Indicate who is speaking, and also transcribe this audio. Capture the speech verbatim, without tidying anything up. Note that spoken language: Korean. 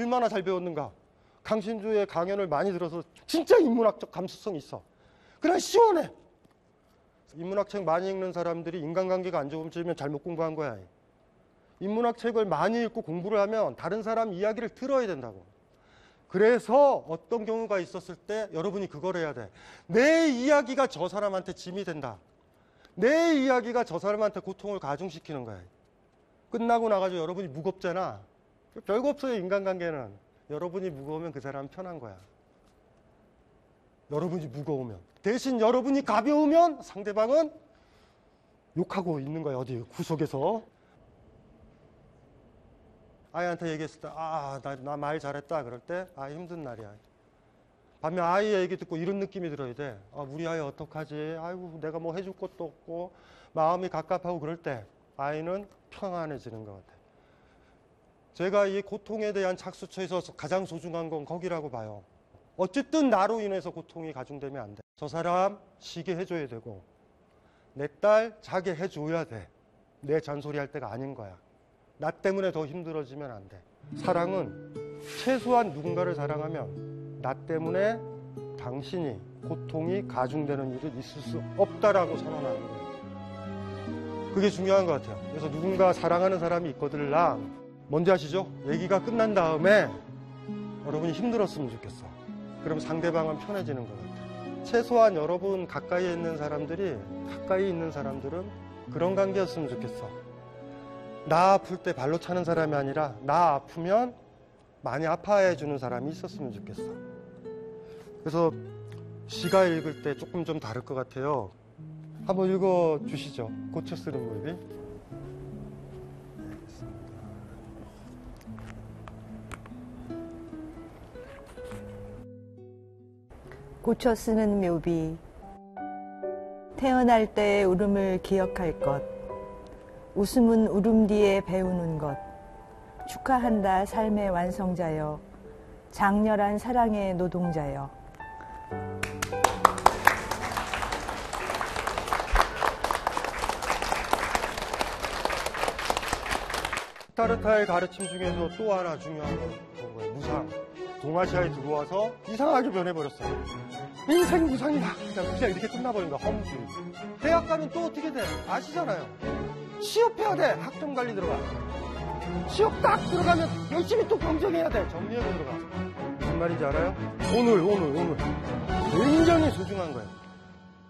Speaker 1: 얼마나 잘 배웠는가. 강신주의 강연을 많이 들어서 진짜 인문학적 감수성이 있어. 그냥 시원해. 인문학 책 많이 읽는 사람들이 인간관계가 안 좋으면 잘못 공부한 거야. 인문학 책을 많이 읽고 공부를 하면 다른 사람 이야기를 들어야 된다고. 그래서 어떤 경우가 있었을 때 여러분이 그걸 해야 돼. 내 이야기가 저 사람한테 짐이 된다. 내 이야기가 저 사람한테 고통을 가중시키는 거야. 끝나고 나가지고 여러분이 무겁잖아. 별거 없어요, 인간관계는. 여러분이 무거우면 그 사람은 편한 거야. 여러분이 무거우면. 대신 여러분이 가벼우면 상대방은 욕하고 있는 거야, 어디 구석에서. 아이한테 얘기했을 때, 아, 나, 나 말 잘했다. 그럴 때, 아, 힘든 날이야. 반면 아이의 얘기 듣고 이런 느낌이 들어야 돼. 아, 우리 아이 어떡하지? 아이고, 내가 뭐 해줄 것도 없고, 마음이 갑갑하고 그럴 때, 아이는 평안해지는 것 같아. 제가 이 고통에 대한 착수처에서 가장 소중한 건 거기라고 봐요. 어쨌든 나로 인해서 고통이 가중되면 안 돼. 저 사람 쉬게 해줘야 되고, 내 딸 자게 해줘야 돼. 내 잔소리 할 때가 아닌 거야. 나 때문에 더 힘들어지면 안 돼. 사랑은 최소한 누군가를 사랑하면 나 때문에 당신이 고통이 가중되는 일은 있을 수 없다라고 선언하는 거예요. 그게 중요한 것 같아요. 그래서 누군가 사랑하는 사람이 있거들랑 뭔지 아시죠? 얘기가 끝난 다음에 여러분이 힘들었으면 좋겠어. 그럼 상대방은 편해지는 것 같아요. 최소한 여러분 가까이에 있는 사람들이 가까이 있는 사람들은 그런 관계였으면 좋겠어. 나 아플 때 발로 차는 사람이 아니라 나 아프면 많이 아파해 주는 사람이 있었으면 좋겠어. 그래서 시가 읽을 때 조금 좀 다를 것 같아요. 한번 읽어 주시죠. 고쳐 쓰는 묘비.
Speaker 2: 고쳐 쓰는 묘비. 태어날 때의 울음을 기억할 것. 웃음은 울음 뒤에 배우는 것. 축하한다 삶의 완성자여. 장렬한 사랑의 노동자여.
Speaker 1: 시타르타의 가르침 중에서 또 하나 중요한 건 거예요. 무상. 동아시아에 들어와서 이상하게 변해버렸어요. 인생 무상이다. 그냥, 그냥 이렇게 끝나버린 거야. 험주의. 대학 가면 또 어떻게 돼? 아시잖아요. 취업해야 돼. 학점 관리 들어가. 취업 딱 들어가면 열심히 또 경쟁해야 돼. 정리해서 들어가. 무슨 말인지 알아요? 오늘, 오늘, 오늘. 굉장히 소중한 거예요.